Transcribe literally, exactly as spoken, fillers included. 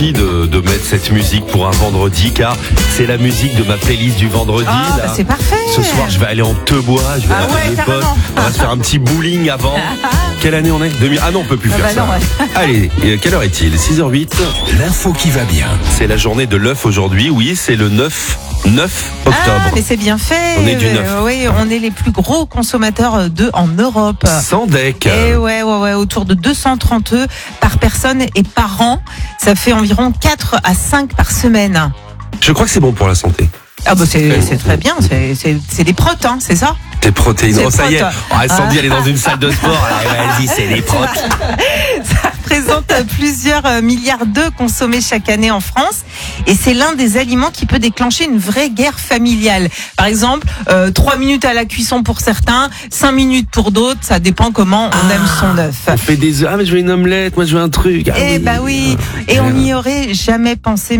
De, de mettre cette musique pour un vendredi, car c'est la musique de ma playlist du vendredi. Ah, là. bah c'est parfait. Ce soir, je vais aller en Tebois, je vais Ah aller ouais, à mes potes, carrément. on va se faire un petit bowling avant. Quelle année on est deux mille Ah non, on peut plus Ah faire bah ça. non, ouais. Allez, et quelle heure est-il six heures huit. L'info qui va bien. C'est la journée de l'œuf aujourd'hui. Oui, c'est le neuf octobre. Ah, mais c'est bien fait. On est du neuf. Euh, oui, on est les plus gros consommateurs d'œufs en Europe. Sans deck. Et ouais, ouais, ouais, autour de deux cent trente œufs par personne et par an. Ça fait environ quatre à cinq par semaine. Je crois que c'est bon pour la santé. Ah bah c'est, c'est très bien, c'est, c'est, c'est des protes, hein, c'est ça? Des protéines. C'est Oh, ça y est. protes. Oh, Sandy, elle est dans une salle de sport. Alors, vas-y, c'est des protes. Ça représente plusieurs milliards d'œufs consommés chaque année en France. Et c'est l'un des aliments qui peut déclencher une vraie guerre familiale. Par exemple, euh, trois minutes à la cuisson pour certains, cinq minutes pour d'autres. Ça dépend comment on Ah, aime son œuf. On fait des œufs. Ah, mais je veux une omelette. Moi, je veux un truc. Ah, Eh oui. bah oui. Et on n'y aurait jamais pensé.